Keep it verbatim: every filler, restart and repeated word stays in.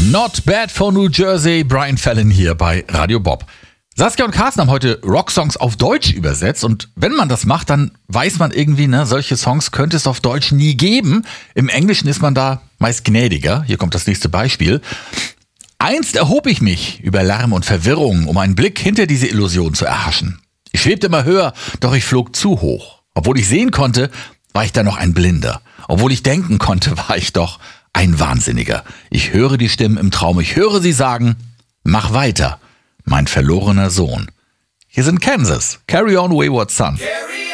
Not Bad for New Jersey, Brian Fallon hier bei Radio Bob. Saskia und Carsten haben heute Rocksongs auf Deutsch übersetzt und wenn man das macht, dann weiß man irgendwie, ne, solche Songs könnte es auf Deutsch nie geben. Im Englischen ist man da meist gnädiger. Hier kommt das nächste Beispiel. Einst erhob ich mich über Lärm und Verwirrung, um einen Blick hinter diese Illusion zu erhaschen. Ich schwebte immer höher, doch ich flog zu hoch. Obwohl ich sehen konnte, war ich da noch ein Blinder. Obwohl ich denken konnte, war ich doch ein Wahnsinniger. Ich höre die Stimmen im Traum, ich höre sie sagen, mach weiter, mein verlorener Sohn. Hier sind Kansas, Carry On Wayward Son. Carry